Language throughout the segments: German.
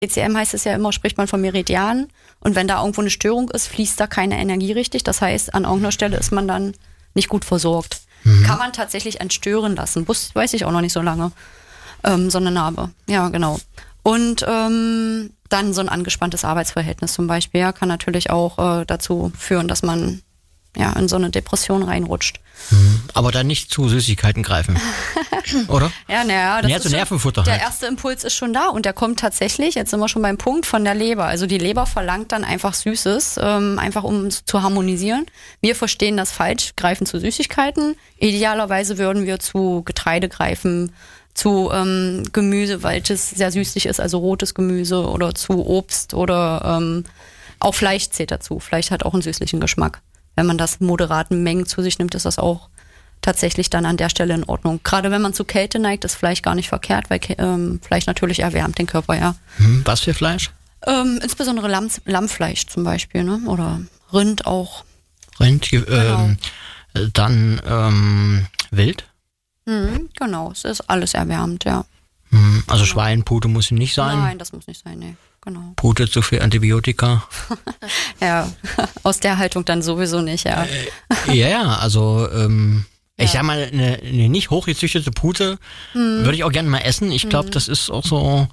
TCM heißt es ja immer, spricht man von Meridianen. Und wenn da irgendwo eine Störung ist, fließt da keine Energie richtig. Das heißt, an irgendeiner Stelle ist man dann nicht gut versorgt. Kann man tatsächlich entstören lassen. Weiß ich auch noch nicht so lange. So eine Narbe. Ja, genau. Und dann so ein angespanntes Arbeitsverhältnis zum Beispiel, ja, kann natürlich auch dazu führen, dass man ja in so eine Depression reinrutscht. Aber dann nicht zu Süßigkeiten greifen, oder? Ja, naja, das zu Nervenfutter der halt. erste Impuls ist schon da und der kommt tatsächlich, jetzt sind wir schon beim Punkt, von der Leber. Also die Leber verlangt dann einfach Süßes, einfach um zu harmonisieren. Wir verstehen das falsch, greifen zu Süßigkeiten. Idealerweise würden wir zu Getreide greifen, zu Gemüse, weil es sehr süßlich ist, also rotes Gemüse oder zu Obst oder auch Fleisch zählt dazu. Fleisch hat auch einen süßlichen Geschmack. Wenn man das in moderaten Mengen zu sich nimmt, ist das auch tatsächlich dann an der Stelle in Ordnung. Gerade wenn man zu Kälte neigt, ist Fleisch gar nicht verkehrt, weil Fleisch natürlich erwärmt den Körper, ja. Was für Fleisch? Insbesondere Lammfleisch zum Beispiel, ne? Oder Rind auch. Rind, Genau. Dann Wild? Genau, es ist alles erwärmt, ja. Also Schwein, Pute muss nicht sein? Nein, das muss nicht sein, nee. Genau. Pute zu viel Antibiotika? Ja, aus der Haltung dann sowieso nicht, ja. Ja, also ich sag mal, eine nicht hochgezüchtete Pute würde ich auch gerne mal essen. Ich glaube, das ist auch so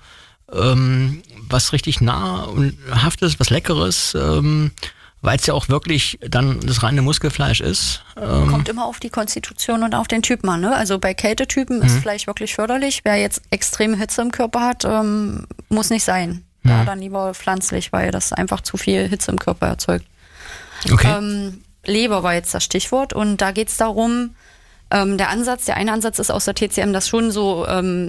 was richtig nahrhaftes, was Leckeres, weil es ja auch wirklich dann das reine Muskelfleisch ist. Kommt immer auf die Konstitution und auf den Typen an, ne? Also bei Kältetypen ist Fleisch wirklich förderlich. Wer jetzt extreme Hitze im Körper hat, muss nicht sein. Da dann lieber pflanzlich, weil das einfach zu viel Hitze im Körper erzeugt. Okay. Leber war jetzt das Stichwort und da geht es darum, der eine Ansatz ist aus der TCM, dass schon so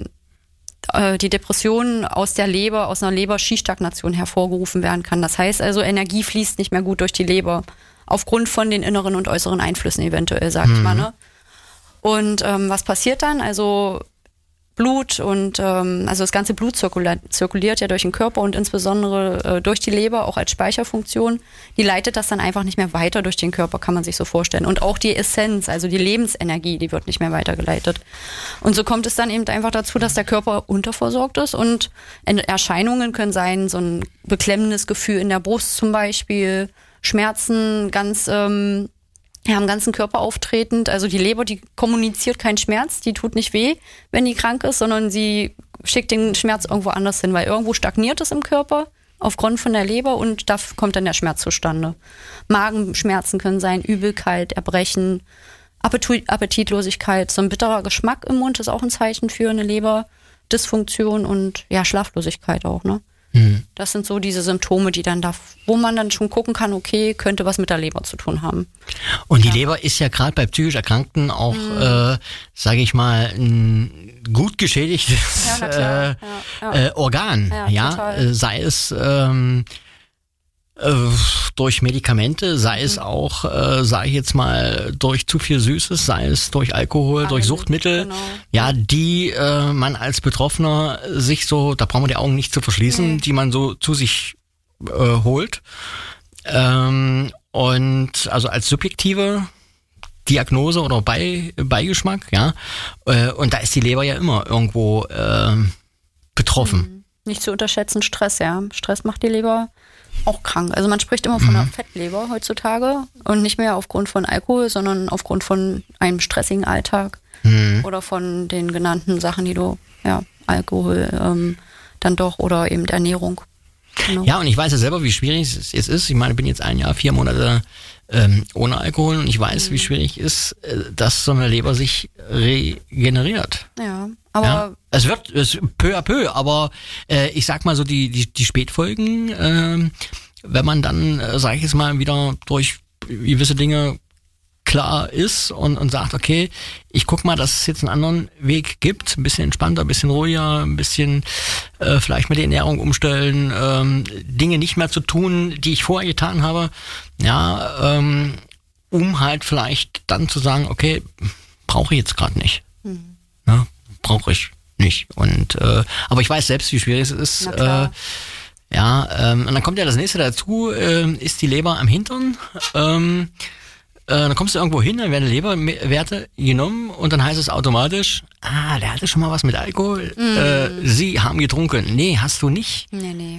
die Depression aus einer Leberskistagnation hervorgerufen werden kann. Das heißt also, Energie fließt nicht mehr gut durch die Leber. Aufgrund von den inneren und äußeren Einflüssen eventuell, sag ich mal. Ne? Und was passiert dann? Also Blut und also das ganze Blut zirkuliert ja durch den Körper und insbesondere durch die Leber auch als Speicherfunktion. Die leitet das dann einfach nicht mehr weiter durch den Körper, kann man sich so vorstellen. Und auch die Essenz, also die Lebensenergie, die wird nicht mehr weitergeleitet. Und so kommt es dann eben einfach dazu, dass der Körper unterversorgt ist und Erscheinungen können sein, so ein beklemmendes Gefühl in der Brust zum Beispiel, Schmerzen am ganzen Körper auftretend. Also die Leber, die kommuniziert keinen Schmerz, die tut nicht weh, wenn die krank ist, sondern sie schickt den Schmerz irgendwo anders hin, weil irgendwo stagniert es im Körper aufgrund von der Leber und da kommt dann der Schmerz zustande. Magenschmerzen können sein, Übelkeit, Erbrechen, Appetitlosigkeit, so ein bitterer Geschmack im Mund ist auch ein Zeichen für eine Leberdysfunktion und ja, Schlaflosigkeit auch, ne? Das sind so diese Symptome, die dann wo man dann schon gucken kann, okay, könnte was mit der Leber zu tun haben. Und die Leber ist ja gerade bei psychisch Erkrankten auch, sage ich mal, ein gut geschädigtes Organ. Ja, sei es durch Medikamente, sei es auch, sage ich jetzt mal, durch zu viel Süßes, sei es durch Alkohol, durch Suchtmittel, ja, die man als Betroffener sich so, da braucht man die Augen nicht zu verschließen, die man so zu sich holt. Und also als subjektive Diagnose oder Beigeschmack, ja, und da ist die Leber ja immer irgendwo betroffen. Nicht zu unterschätzen, Stress, ja. Stress macht die Leber auch krank. Also man spricht immer von einer Fettleber heutzutage und nicht mehr aufgrund von Alkohol, sondern aufgrund von einem stressigen Alltag oder von den genannten Sachen, die Alkohol dann doch oder eben Ernährung. Genau. Ja, und ich weiß ja selber, wie schwierig es ist. Ich meine, ich bin jetzt 1 Jahr, 4 Monate ohne Alkohol und ich weiß, wie schwierig es ist, dass so eine Leber sich regeneriert. Ja, aber es wird peu à peu, aber ich sag mal so die Spätfolgen, wenn man dann, sage ich jetzt mal, wieder durch gewisse Dinge klar ist und sagt, okay, ich guck mal, dass es jetzt einen anderen Weg gibt, ein bisschen entspannter, ein bisschen ruhiger, ein bisschen vielleicht mal die Ernährung umstellen, Dinge nicht mehr zu tun, die ich vorher getan habe, ja, um halt vielleicht dann zu sagen, okay, brauche ich jetzt gerade nicht. Ja, brauche ich nicht. Und aber ich weiß selbst, wie schwierig es ist. Und dann kommt ja das nächste dazu, ist die Leber am Hintern. dann kommst du irgendwo hin, dann werden Leberwerte genommen und dann heißt es automatisch, der hatte schon mal was mit Alkohol. Sie haben getrunken. Nee, hast du nicht. Nee.